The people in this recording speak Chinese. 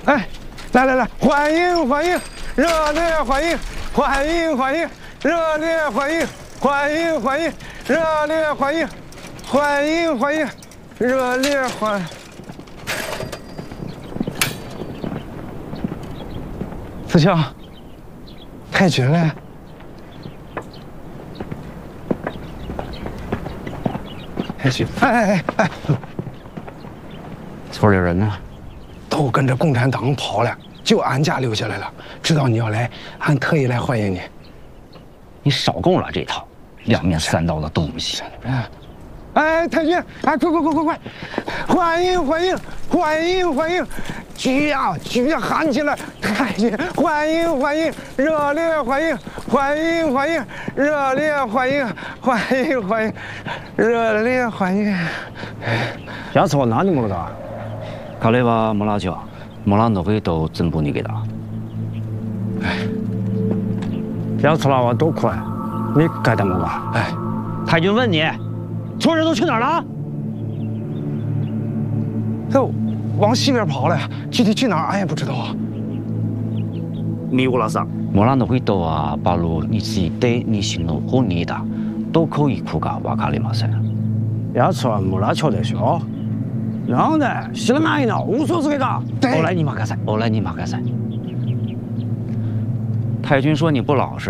哎，来，欢迎，热烈欢迎，热烈欢迎，热烈欢迎，热烈欢。子乔，太绝了！太绝！哎！ 村里人呢？ 都跟着共产党跑了，就俺家留下来了。知道你要来，俺特意来欢迎你。 你少跟我来这一套，两面三刀的东西！ 哎，太君，哎，快！欢迎！举呀，喊起来！太君，欢迎！热烈欢迎！热烈欢迎！热烈欢迎！ 下次我哪里没得？ 가래와 몰라죠. 몰라 너희 또 전부니게다. 下次了我多快，你该怎么办？ 哎， 太君问你，村人都去哪儿了？ 都往西边跑了，具体去哪儿俺也不知道啊。 미고라상 몰라 너희 또와 바로 니시대 니신노 혼이다. 또 거의 쿠가 와가리마세. 下次没哪瞧得小，让的西了哪一呢？无所谓的。 我来你马干赛。太君说你不老实。